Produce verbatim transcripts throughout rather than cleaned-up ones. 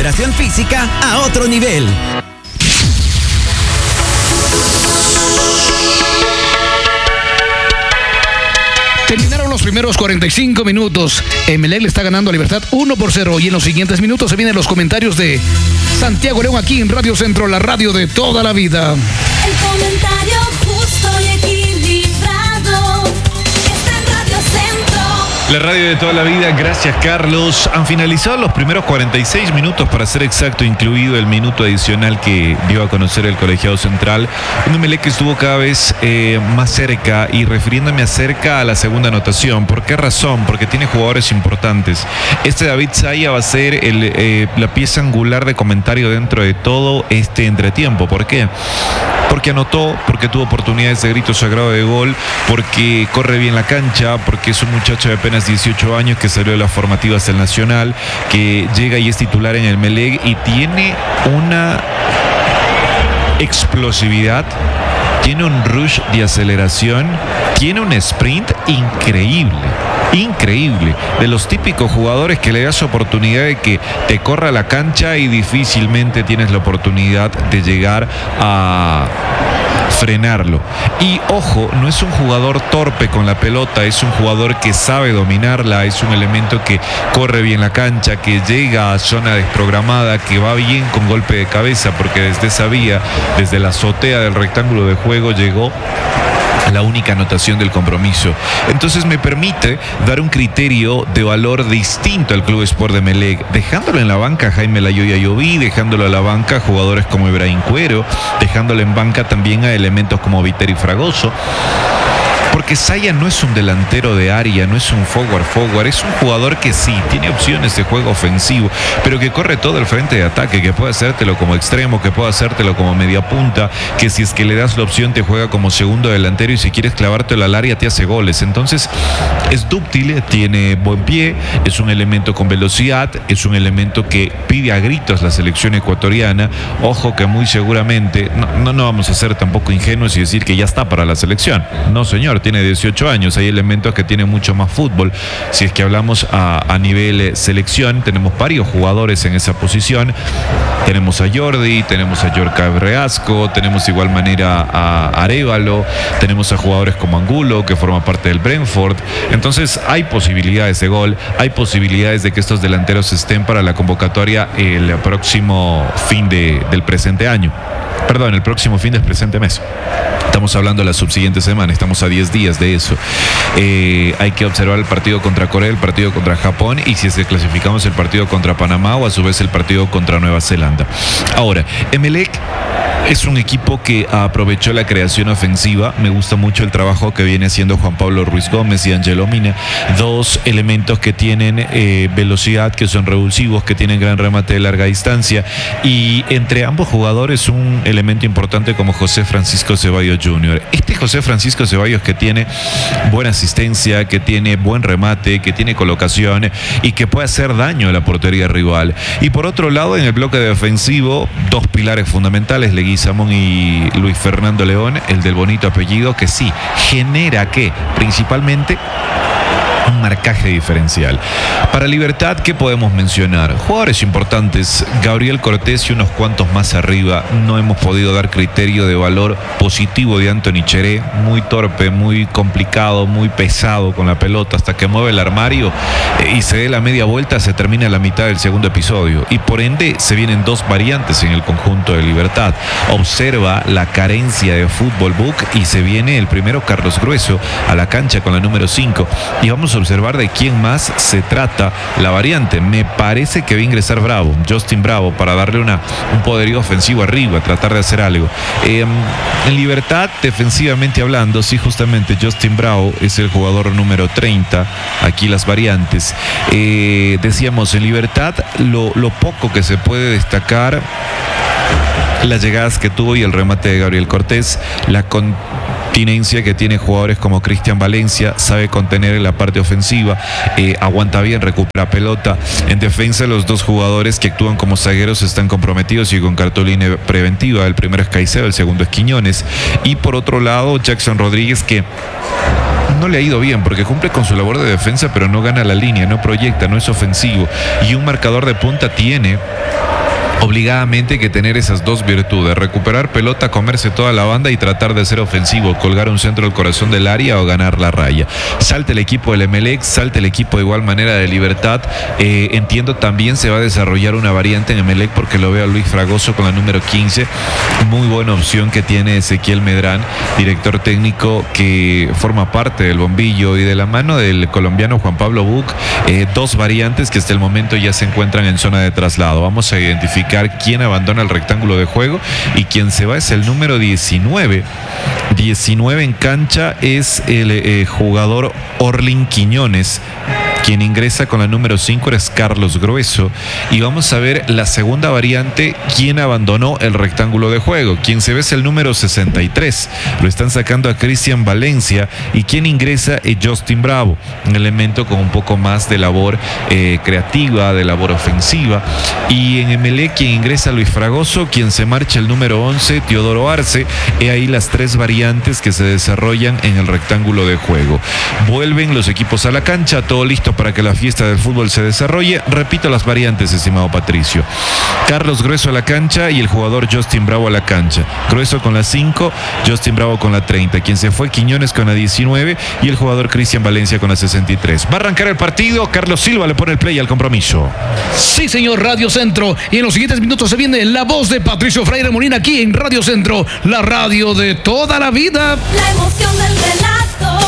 recuperación física a otro nivel. Terminaron los primeros cuarenta y cinco minutos. Emelec le está ganando a Libertad uno por cero. Y en los siguientes minutos se vienen los comentarios de Santiago León aquí en Radio Centro, la radio de toda la vida. El comentario justo y equilibrado está en Radio Centro. La radio de toda la vida, gracias Carlos. Han finalizado los primeros cuarenta y seis minutos, para ser exacto, incluido el minuto adicional que dio a conocer el colegiado central. Un Emelec que estuvo cada vez eh, más cerca, y refiriéndome a cerca a la segunda anotación. ¿Por qué razón? Porque tiene jugadores importantes. Este David Zaya va a ser el, eh, la pieza angular de comentario dentro de todo este entretiempo. ¿Por qué? Porque anotó, porque tuvo oportunidades de grito sagrado de gol, porque corre bien la cancha, porque es un muchacho de apenas dieciocho años que salió de las formativas del Nacional, que llega y es titular en el Emelec y tiene una explosividad, tiene un rush de aceleración, tiene un sprint increíble. Increíble, de los típicos jugadores que le das oportunidad de que te corra la cancha y difícilmente tienes la oportunidad de llegar a frenarlo. Y ojo, no es un jugador torpe con la pelota, es un jugador que sabe dominarla, es un elemento que corre bien la cancha, que llega a zona desprogramada, que va bien con golpe de cabeza, porque desde esa vía, desde la azotea del rectángulo de juego, llegó la única anotación del compromiso. Entonces me permite dar un criterio de valor distinto al Club Sport de Emelec, dejándolo en la banca a Jaime Layoya Lloví, dejándolo a la banca a jugadores como Ibrahim Cuero, dejándolo en banca también a elementos como Viteri Fragoso. Porque Zaya no es un delantero de área, no es un forward forward, es un jugador que sí, tiene opciones de juego ofensivo, pero que corre todo el frente de ataque, que puede hacértelo como extremo, que puede hacértelo como media punta, que si es que le das la opción te juega como segundo delantero y si quieres clavártelo al área te hace goles. Entonces es dúctil, tiene buen pie, es un elemento con velocidad, es un elemento que pide a gritos la selección ecuatoriana. Ojo que muy seguramente, no, no, no vamos a ser tampoco ingenuos y decir que ya está para la selección. No señor, tiene dieciocho años, hay elementos que tienen mucho más fútbol. Si es que hablamos a, a nivel eh, selección, tenemos varios jugadores en esa posición. Tenemos a Jordi, tenemos a Yorka Breasco, tenemos de igual manera a Arévalo, tenemos a jugadores como Angulo, que forma parte del Brentford. Entonces hay posibilidades de gol, hay posibilidades de que estos delanteros estén para la convocatoria el próximo fin de, del presente año. Perdón, el próximo fin del presente mes. Estamos hablando de la subsiguiente semana, estamos a diez días de eso. Eh, hay que observar el partido contra Corea, el partido contra Japón y si es que clasificamos el partido contra Panamá o a su vez el partido contra Nueva Zelanda. Ahora, Emelec es un equipo que aprovechó la creación ofensiva. Me gusta mucho el trabajo que viene haciendo Juan Pablo Ruiz Gómez y Angelo Mina. Dos elementos que tienen eh, velocidad, que son revulsivos, que tienen gran remate de larga distancia. Y entre ambos jugadores un elemento importante como José Francisco Ceballos junior Este José Francisco Ceballos que tiene buena asistencia, que tiene buen remate, que tiene colocación y que puede hacer daño a la portería rival. Y por otro lado, en el bloque defensivo, dos pilares fundamentales, Leguizamón y Luis Fernando León, el del bonito apellido, que sí, genera que principalmente un marcaje diferencial. Para Libertad, ¿qué podemos mencionar? Jugadores importantes, Gabriel Cortés y unos cuantos más arriba. No hemos podido dar criterio de valor positivo de Anthony Cheré, muy torpe, muy complicado, muy pesado con la pelota, hasta que mueve el armario eh, y se dé la media vuelta, se termina la mitad del segundo episodio y por ende se vienen dos variantes en el conjunto de Libertad. Observa la carencia de fútbol book y se viene el primero, Carlos Grueso, a la cancha con la número cinco y vamos a observar de quién más se trata la variante. Me parece que va a ingresar Bravo, Justin Bravo, para darle una, un poderío ofensivo arriba, tratar de hacer algo. Eh, en Libertad, defensivamente hablando, sí, justamente Justin Bravo es el jugador número treinta. Aquí las variantes. Eh, decíamos, en Libertad, lo, lo poco que se puede destacar, las llegadas que tuvo y el remate de Gabriel Cortés, la continencia que tiene jugadores como Cristian Valencia, sabe contener en la parte ofensiva, eh, aguanta bien, recupera pelota. En defensa, los dos jugadores que actúan como zagueros están comprometidos y con cartulina preventiva. El primero es Caicedo, el segundo es Quiñones. Y por otro lado, Jackson Rodríguez, que no le ha ido bien porque cumple con su labor de defensa, pero no gana la línea, no proyecta, no es ofensivo. Y un marcador de punta tiene obligadamente hay que tener esas dos virtudes: recuperar pelota, comerse toda la banda y tratar de ser ofensivo, colgar un centro al corazón del área o ganar la raya. Salta el equipo del Emelec, salta el equipo de igual manera de Libertad. Eh, entiendo también se va a desarrollar una variante en Emelec porque lo veo a Luis Fragoso con la número quince. Muy buena opción que tiene Ezequiel Medrán, director técnico que forma parte del bombillo, y de la mano del colombiano Juan Pablo Buc, eh, dos variantes que hasta el momento ya se encuentran en zona de traslado. Vamos a identificar quién abandona el rectángulo de juego, y quien se va es el número diecinueve. diecinueve en cancha es el eh, jugador Orlin Quiñones. Quien ingresa con la número cinco es Carlos Grueso. Y vamos a ver la segunda variante, quién abandonó el rectángulo de juego. Quien se ve es el número sesenta y tres. Lo están sacando a Cristian Valencia, y quien ingresa es Justin Bravo, un elemento con un poco más de labor eh, creativa, de labor ofensiva. Y en Emelec quien ingresa Luis Fragoso, quien se marcha el número once, Teodoro Arce. He ahí las tres variantes que se desarrollan en el rectángulo de juego. Vuelven los equipos a la cancha, todo listo para que la fiesta del fútbol se desarrolle. Repito las variantes, estimado Patricio. Carlos Grueso a la cancha y el jugador Justin Bravo a la cancha. Grueso con la cinco, Justin Bravo con la treinta. Quien se fue, Quiñones con la diecinueve, y el jugador Cristian Valencia con la sesenta y tres. Va a arrancar el partido. Carlos Silva le pone el play al compromiso. Sí, señor, Radio Centro. Y en los siguientes minutos se viene la voz de Patricio Freire Molina aquí en Radio Centro, la radio de toda la vida. La emoción del relato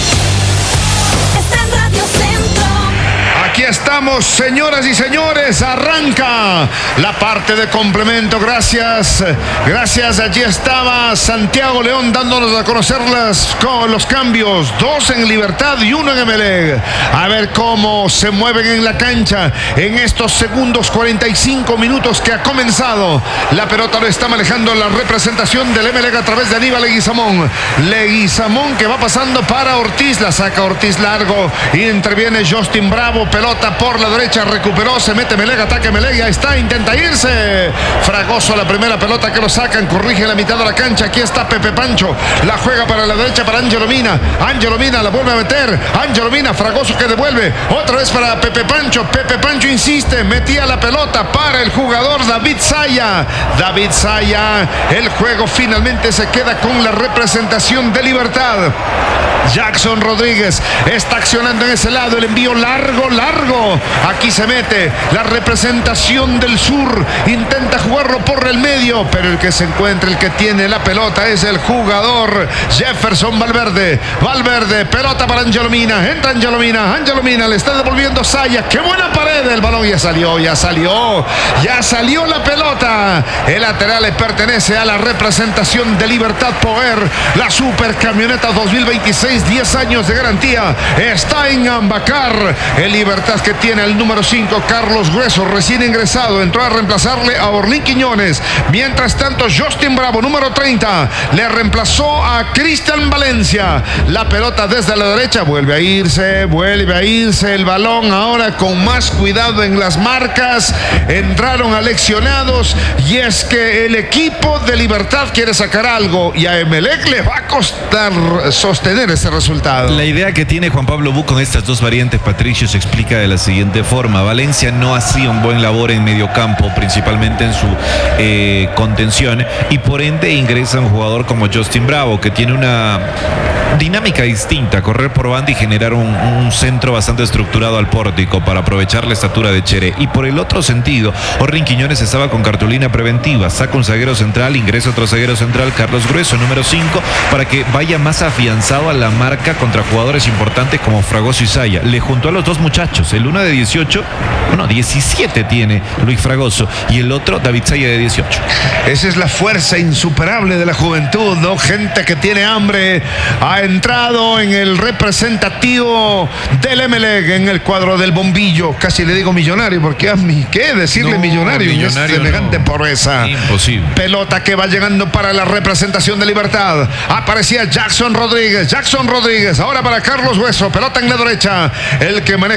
está en Radio Centro. Aquí estamos, señoras y señores, arranca la parte de complemento. Gracias, gracias. Allí estaba Santiago León dándonos a conocer las, con los cambios, dos en Libertad y uno en Emelec. A ver cómo se mueven en la cancha en estos segundos cuarenta y cinco minutos que ha comenzado. La pelota lo está manejando la representación del Emelec a través de Aníbal Leguizamón. Leguizamón que va pasando para Ortiz, la saca Ortiz largo y interviene Justin Bravo. Pelota por la derecha, recuperó, se mete Emelec, ataque Emelec, ya está, intenta irse. Fragoso la primera pelota que lo sacan, corrige la mitad de la cancha. Aquí está Pepe Pancho, la juega para la derecha para Ángelo Mina. Ángelo Mina la vuelve a meter. Ángelo Mina, Fragoso que devuelve. Otra vez para Pepe Pancho. Pepe Pancho insiste, metía la pelota para el jugador David Saya. David Saya, el juego finalmente se queda con la representación de Libertad. Jackson Rodríguez está accionando en ese lado, el envío largo, largo. Aquí se mete la representación del sur, intenta jugarlo por el medio, pero el que se encuentra, el que tiene la pelota es el jugador Jefferson Valverde. Valverde, pelota para Ángelo Mina, entra Ángelo Mina, Ángelo Mina le está devolviendo Saya. ¡Qué buena pared! El balón ya salió, ya salió, ya salió la pelota. El lateral le pertenece a la representación de Libertad Poder, la super camioneta dos mil veintiséis, diez años de garantía. Está en Ambacar. El Libertad que tiene el número cinco, Carlos Grueso, recién ingresado, entró a reemplazarle a Orlin Quiñones. Mientras tanto, Justin Bravo, número treinta, le reemplazó a Cristian Valencia. La pelota desde la derecha vuelve a irse, vuelve a irse el balón ahora con más cuidado en las marcas. Entraron aleccionados, y es que el equipo de Libertad quiere sacar algo y a Emelec le va a costar sostener ese resultado. La idea que tiene Juan Pablo Buc con estas dos variantes, Patricio, se explica de la siguiente forma. Valencia no hacía un buen labor en medio campo, principalmente en su eh, contención, y por ende ingresa un jugador como Justin Bravo, que tiene una dinámica distinta, correr por banda y generar un, un centro bastante estructurado al pórtico para aprovechar la estatura de Cheré. Y por el otro sentido, Orlin Quiñones estaba con cartulina preventiva, saca un zaguero central, ingresa otro zaguero central, Carlos Grueso, número cinco, para que vaya más afianzado a la marca contra jugadores importantes como Fragoso y Saya. Le juntó a los dos muchachos, el uno de dieciocho, bueno, diecisiete tiene Luis Fragoso, y el otro David Saya de dieciocho. Esa es la fuerza insuperable de la juventud, ¿no? Gente que tiene hambre. Ha entrado en el representativo del Emelec, en el cuadro del bombillo. Casi le digo millonario, porque a mí, ¿qué decirle no, millonario? millonario Es semejante no. pobreza. Imposible. Pelota que va llegando para la representación de Libertad. Aparecía Jackson Rodríguez. Jackson Rodríguez, ahora para Carlos Grueso. Pelota en la derecha. El que maneja las acciones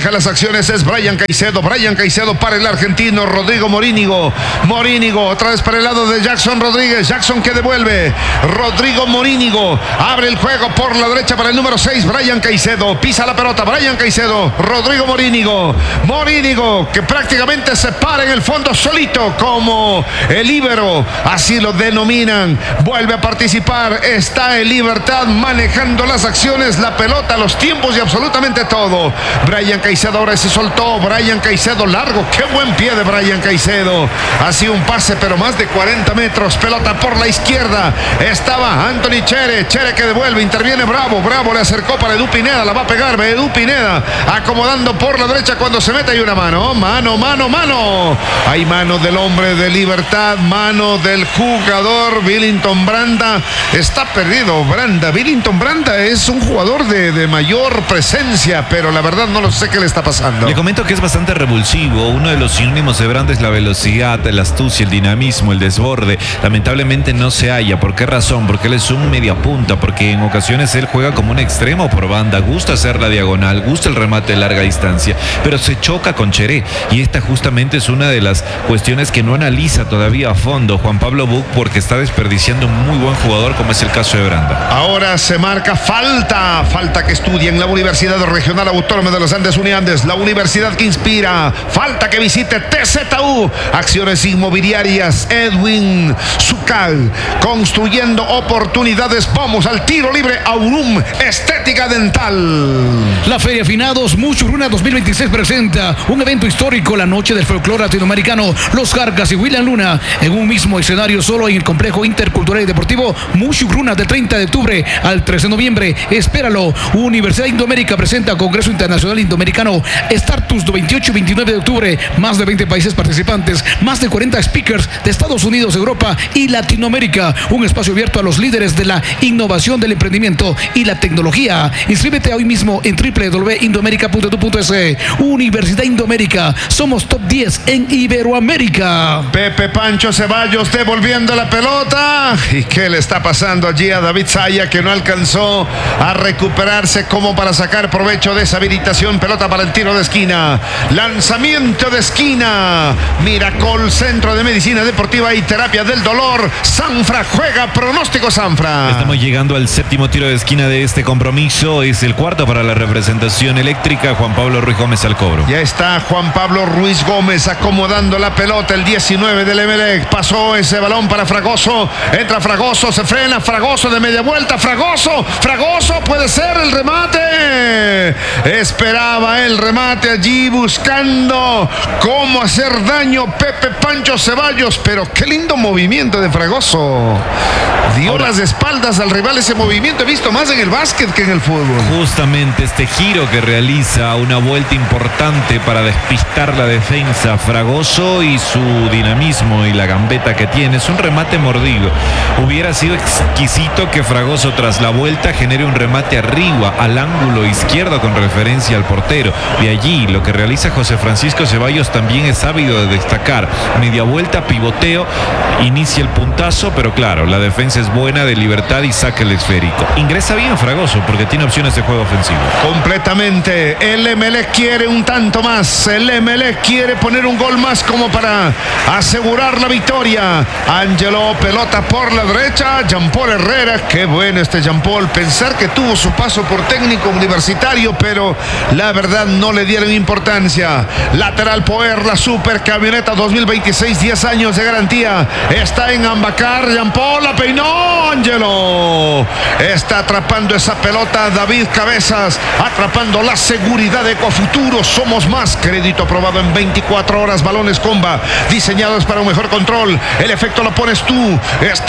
acciones es Brian Caicedo. Brian Caicedo para el argentino Rodrigo Morínigo. Morínigo otra vez para el lado de Jackson Rodríguez. Jackson que devuelve. Rodrigo Morínigo abre el juego por la derecha para el número seis, Brian Caicedo. Pisa la pelota, Brian Caicedo. Rodrigo Morínigo. Morínigo que prácticamente se para en el fondo solito como el líbero, así lo denominan. Vuelve a participar. Está en libertad manejando las acciones, la pelota, los tiempos y absolutamente todo. Brian Caicedo ahora se soltó. Brian Caicedo largo. Qué buen pie de Brian Caicedo. Así un pase, pero más de cuarenta metros. Pelota por la izquierda. Estaba Anthony Chere. Chere que devuelve. Interviene Bravo. Bravo le acercó para Edu Pineda. La va a pegar. Edu Pineda acomodando por la derecha cuando se mete. Hay una mano. Mano, mano, mano. Hay mano del hombre de Libertad. Mano del jugador Billington Branda. Está perdido Branda. Billington Branda es un jugador de, de mayor presencia, pero la verdad no lo sé qué le está pasando. Le comento que es bastante revulsivo. Uno de los sinónimos de Branda es la velocidad, la astucia, el dinamismo, el desborde. Lamentablemente no se halla. ¿Por qué razón? Porque él es un mediapunta, porque en ocasiones él juega como un extremo por banda, gusta hacer la diagonal, gusta el remate de larga distancia, pero se choca con Cheré, y esta justamente es una de las cuestiones que no analiza todavía a fondo Juan Pablo Buch, porque está desperdiciando un muy buen jugador como es el caso de Branda. Ahora se marca falta, falta que estudia en la Universidad Regional Autónoma de los Andes Uniandes, la universidad que inspira. Falta que visite T Z U, Acciones Inmobiliarias Edwin Zucal, construyendo oportunidades. Vamos al tiro libre. Aurum Estética Dental. La Feria Finados Muchurruna dos mil veintiséis presenta un evento histórico, la noche del folclore latinoamericano, Los Jarcas y William Luna en un mismo escenario, solo en el complejo intercultural y deportivo Muchurruna, del treinta de octubre al trece de noviembre. Espéralo. Universidad Indoamérica presenta Congreso Internacional Indoamericano Startus veintiocho y veintinueve de octubre. Más de veinte países participantes, más de cuarenta speakers de Estados Unidos, Europa y Latinoamérica. Un espacio abierto a los líderes de la innovación, del emprendimiento y la tecnología. Inscríbete hoy mismo en doble u doble u doble u punto indoamerica punto edu punto es. Universidad Indoamérica, somos top diez en Iberoamérica. Pepe Pancho Ceballos devolviendo la pelota. ¿Y qué le está pasando allí a David Zaya, que no alcanzó a recuperarse como para sacar provecho de esa habilitación? Pelota para el tiro de esquina. Lanzamiento de esquina. Miracol Centro de Medicina Deportiva y Terapia del Dolor. Sanfra juega. Pronóstico Sanfra. Estamos llegando al séptimo tiro de esquina de este compromiso. Es el cuarto para la representación eléctrica. Juan Pablo Ruiz Gómez al cobro. Ya está Juan Pablo Ruiz Gómez acomodando la pelota. El diecinueve del Emelec. Pasó ese balón para Fragoso. Entra Fragoso. Se frena. Fragoso de media vuelta. Fragoso. Fragoso. Puede ser el remate. Esperaba el remate allí buscando cómo hacer daño Pepe Pancho Ceballos. Pero qué lindo movimiento de Fragoso. Dio Ahora, las espaldas al rival. Ese movimiento he visto más en el básquet que en el fútbol. Justamente este giro que realiza, una vuelta importante para despistar la defensa. Fragoso y su dinamismo y la gambeta que tiene. Es un remate mordido. Hubiera sido exquisito que Fragoso tras la vuelta genere un remate arriba, al ángulo izquierdo con referencia al portero. De allí lo que realiza José Francisco Ceballos también es ávido de destacar. Media vuelta, pivoteo, inicia el puntazo, pero claro, la defensa es buena, de Libertad, y saca el esférico. Ingresa bien Fragoso porque tiene opciones de juego ofensivo. Completamente. El Emelec quiere un tanto más. El Emelec quiere poner un gol más como para asegurar la victoria. Ángelo, pelota por la derecha. Jean Paul Herrera. Qué bueno este Jean Paul. Pensar que tuvo su paso por técnico universitario, pero la verdad no le dieron importancia. Lateral Poer, la super camioneta dos mil veintiséis, diez años de garantía. Está en Ambacar. Jean Paul la peinó. Ángelo está atrapando esa pelota. David Cabezas atrapando la seguridad de Ecofuturo. Somos más. Crédito aprobado en veinticuatro horas. Balones Comba, diseñados para un mejor control. El efecto lo pones tú. Está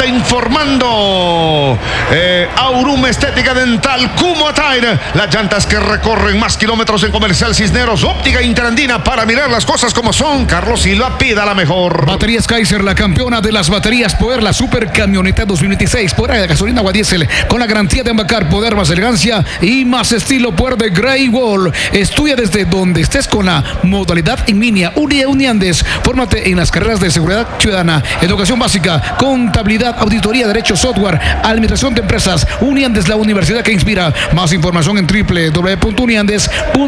informando eh, Aurum Estética Dental, Kumo Tire. Las llantas que recorren más kilómetros en Comercial Cisneros. Óptica Interandina, para mirar las cosas como son. Carlos Silva, pida la mejor. Baterías Kaiser, la campeona de las baterías. Poder, la super camioneta dos mil veintiséis. Poder de gasolina, agua diésel, con la garantía de Ambacar. Poder, más elegancia y más estilo. Poder de Grey Wall. Estudia desde donde estés con la modalidad en línea. Unida Uniandes. Fórmate en las carreras de seguridad ciudadana, educación básica, contabilidad, auditoría, derecho, software, administración de empresas. Uniandes, la universidad que inspira. Más información en doble u doble u doble u punto uniandes punto edu punto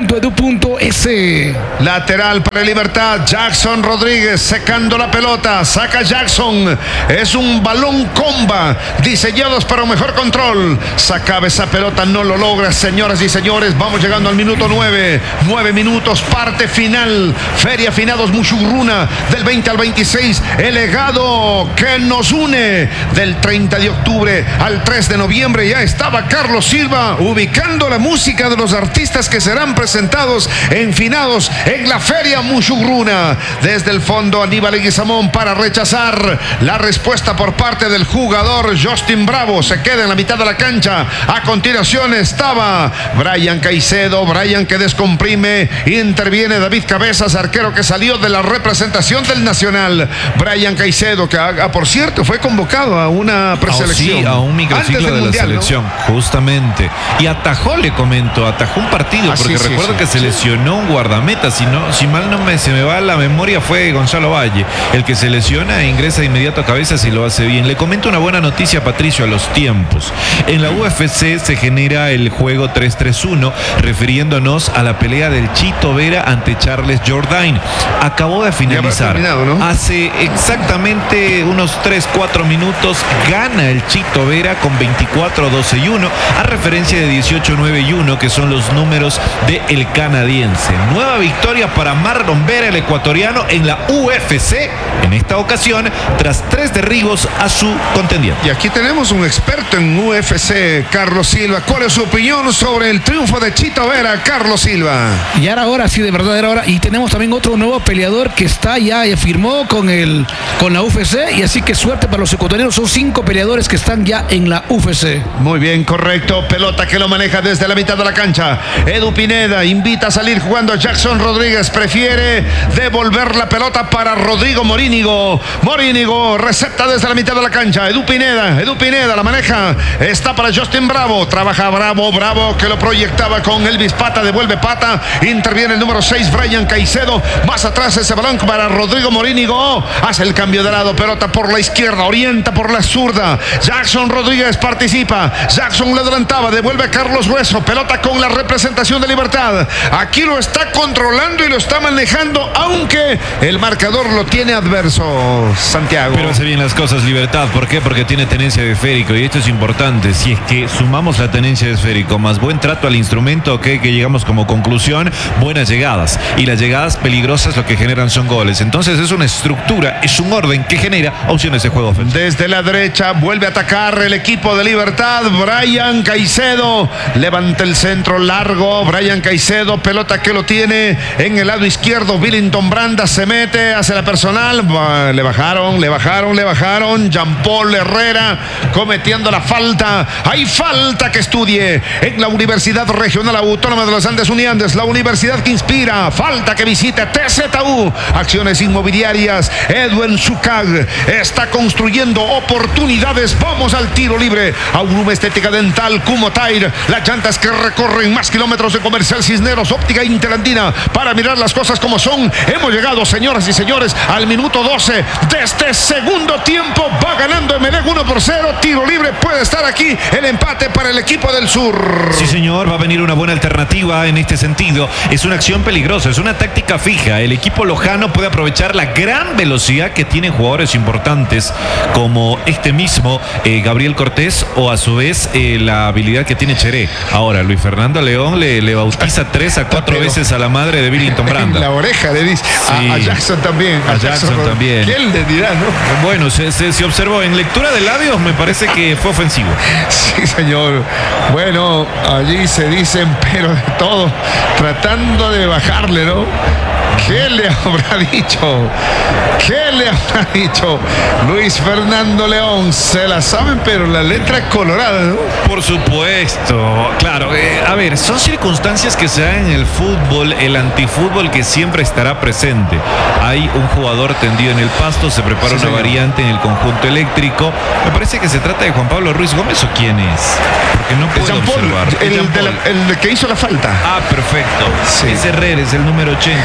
punto S. Lateral para Libertad, Jackson Rodríguez secando la pelota, saca Jackson, es un balón comba, diseñados para un mejor control, sacaba esa pelota, no lo logra, señoras y señores, vamos llegando al minuto nueve, nueve minutos, parte final, Feria Finados Mushurruna, del veinte al veintiséis, el legado que nos une, del treinta de octubre al tres de noviembre, ya estaba Carlos Silva ubicando la música de los artistas que serán presentados en finados en la Feria Mushurruna. Desde el fondo, Aníbal Leguizamón para rechazar la respuesta por parte del jugador Justin Bravo. Se queda en la mitad de la cancha. A continuación estaba Brian Caicedo. Brian que descomprime. Interviene David Cabezas, arquero que salió de la representación del Nacional. Brian Caicedo, que ah, por cierto fue convocado a una preselección. Oh, sí, a un microciclo de mundial, la selección, ¿no? Justamente. Y atajó, le comento, atajó un partido, ah, porque sí, recuerdo sí, que sí. se lesionó un guardameta. Si, no, si mal no me, se me va la memoria, fue Gonzalo Valle, el que se lesiona e ingresa de inmediato a Cabezas y lo hace bien. Le comento una buena noticia, Patricio, a los tiempos. En la U F C se genera el juego tres tres uno, refiriéndonos a la pelea del Chito Vera ante Charles Jourdain. Acabó de finalizar. ¿No? Hace exactamente unos tres cuatro minutos gana el Chito Vera con veinticuatro doce y uno, a referencia de dieciocho nueve y uno, que son los números del canadiense. Nueva victoria para Marlon Vera, el ecuatoriano, en la U F C, en esta ocasión, tras tres derribos a su contendiente. Y aquí tenemos un experto en U F C, Carlos Silva. ¿Cuál es su opinión sobre el triunfo de Chito Vera, Carlos Silva? Y ahora, ahora sí, de verdad, era hora. Y tenemos también otro nuevo peleador que está ya, ya firmó con, el, con la U F C, y así que suerte para los ecuatorianos. Son cinco peleadores que están ya en la U F C. Muy bien, correcto. Pelota que lo maneja desde la mitad de la cancha. Edu Pineda invita a salir jugando a Jackson Rodríguez. Prefiere devolver la pelota para Rodrigo Morínigo. Morínigo recepta desde la mitad de la cancha. Edu Pineda, Edu Pineda la maneja. Está para Justin Bravo. Trabaja Bravo, Bravo que lo proyectaba con Elvis Pata. Devuelve Pata. Interviene el número seis, Brian Caicedo. Más atrás ese balón para Rodrigo Morínigo. Hace el cambio de lado. Pelota por la izquierda. Orienta por la zurda. Jackson Rodríguez participa. Jackson le adelantaba. Devuelve a Carlos Hueso. Pelota con la representación de Libertad. Aquí lo está controlando y lo está manejando, aunque el marcador lo tiene adverso, Santiago. Pero hace bien las cosas Libertad. ¿Por qué? Porque tiene tenencia de esférico, y esto es importante. Si es que sumamos la tenencia de esférico más buen trato al instrumento, okay, que llegamos como conclusión, buenas llegadas. Y las llegadas peligrosas lo que generan son goles. Entonces es una estructura, es un orden que genera opciones de juego ofensivo. Desde la derecha vuelve a atacar el equipo de Libertad. Brian Caicedo levanta el centro largo. Brian Caicedo, pelota que lo tiene en el lado izquierdo. Billington Branda se mete hacia la personal. Le bajaron, le bajaron, le bajaron. Jean Paul Herrera cometiendo la falta. Hay falta que estudie en la Universidad Regional Autónoma de los Andes Uniandes, la universidad que inspira. Falta que visite T Z U Acciones Inmobiliarias. Edwin Zucag está construyendo oportunidades. Vamos al tiro libre. Aurum Estética Dental, Kumotair, las llantas que recorren más kilómetros de Comercial Cisneros, Óptica Interandina, para mirar las cosas como son. Hemos llegado, señoras y señores, al minuto doce de este segundo tiempo. Va ganando Emelec uno por cero. Tiro libre, puede estar aquí el empate para el equipo del sur. Sí, señor, va a venir una buena alternativa en este sentido. Es una acción peligrosa, es una táctica fija. El equipo lojano puede aprovechar la gran velocidad que tienen jugadores importantes como este mismo eh, Gabriel Cortés, o a su vez eh, la habilidad que tiene Cheré. Ahora Luis Fernando León le, le bautiza tres a cuatro Pero, veces a la madre de Billington Branda. En la oreja le dice. Sí. A, a Jackson también. A, a Jackson, Jackson también. ¿Quién le dirá, no? Bueno, se, se, se observó en lectura de labios, me parece que fue ofensivo. Sí, señor. Bueno, allí se dicen, pero de todo, tratando de bajarle, ¿no? ¿Qué le habrá dicho? ¿Qué le habrá dicho Luis Fernando León? Se la saben, pero la letra es colorada, ¿no? Por supuesto, claro. Eh, a ver, son circunstancias que se dan en el fútbol, el antifútbol que siempre estará presente. Hay un jugador tendido en el pasto, se prepara sí, una señor. variante en el conjunto eléctrico. Me parece que se trata de Juan Pablo Ruiz Gómez, ¿o quién es? Porque no puedo el observar. El, el, de la, el que hizo la falta. Ah, perfecto. Sí. Es Herrera, es el número ochenta, se llama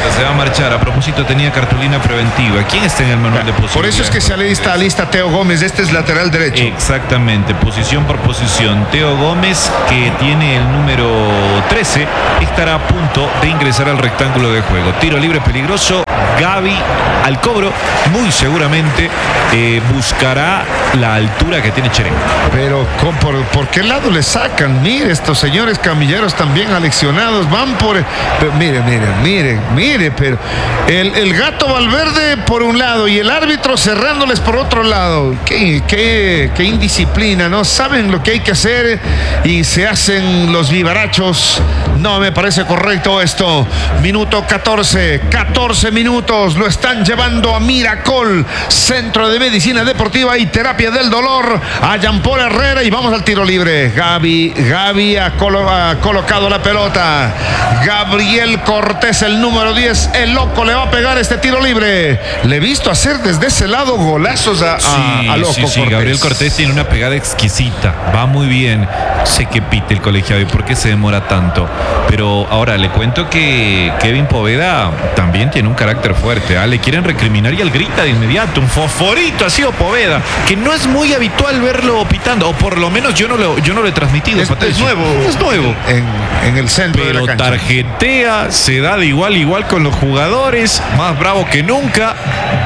marchar. A propósito, tenía cartulina preventiva. ¿Quién está en el manual de posiciones? Por eso es que se alista, alista Teo Gómez. Este es lateral derecho. Exactamente, posición por posición. Teo Gómez, que tiene el número trece, estará a punto de ingresar al rectángulo de juego. Tiro libre peligroso. Gaby al cobro. Muy seguramente eh, buscará la altura que tiene Cherén. Pero ¿por, ¿por qué lado le sacan? Mire, estos señores camilleros también aleccionados. Van por... Pero, mire, mire, mire, mire, pero el, el gato Valverde por un lado y el árbitro cerrándoles por otro lado. Qué, qué, qué indisciplina, ¿no? Saben lo que hay que hacer y se hacen los vivarachos. No me parece correcto esto. Minuto catorce, catorce minutos. Lo están llevando a Miracol, Centro de Medicina Deportiva y Terapia del Dolor, a Jean-Paul Herrera, y vamos al tiro libre. Gaby, Gaby ha, colo, ha colocado la pelota. Gabriel Cortés, el número diez, el loco le va a pegar este tiro libre. Le he visto hacer desde ese lado golazos a, sí, a, a loco sí, sí. Cortés. Gabriel Cortés tiene una pegada exquisita, va muy bien. Sé que pite el colegiado y por qué se demora tanto. Pero ahora le cuento que Kevin Poveda también tiene un carácter fuerte. ¿eh? Le quieren recriminar y él grita de inmediato. Un fosforito ha sido Poveda, que no es muy habitual verlo pitando, o por lo menos yo no lo, yo no lo he transmitido. Es, es nuevo. Es nuevo. En, en el centro Pero de la cancha. tarjetea, se da de igual a igual con los jugadores, más bravo que nunca.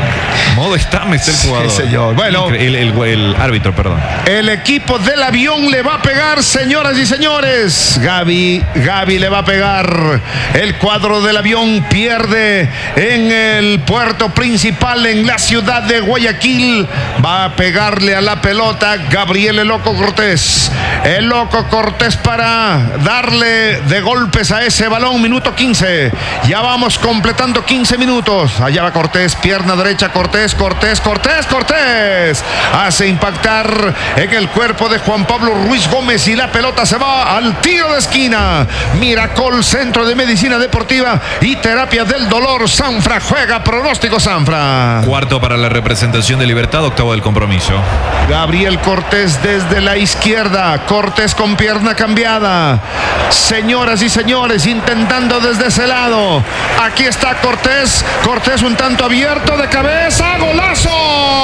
Modo Stam está el jugador. Sí, señor. Bueno, el, el, el, el árbitro, perdón. El equipo del avión le va a pegar, señoras y señores. Gaby, Gaby le va a pegar. El cuadro del avión pierde en el puerto principal en la ciudad de Guayaquil. Va a pegarle a la pelota Gabriel el Loco Cortés. El Loco Cortés para darle de golpes a ese balón. Minuto quince. Ya vamos completando quince minutos. Allá va Cortés, pierna derecha, Cortés. Cortés, Cortés, Cortés. Hace impactar en el cuerpo de Juan Pablo Ruiz Gómez y la pelota se va al tiro de esquina. Miracol, Centro de Medicina Deportiva y Terapia del Dolor. Sanfra juega, pronóstico Sanfra. Cuarto para la representación de Libertad, octavo del compromiso. Gabriel Cortés desde la izquierda. Cortés con pierna cambiada. Señoras y señores, intentando desde ese lado. Aquí está Cortés. Cortés un tanto abierto de cabeza. ¡Golazo!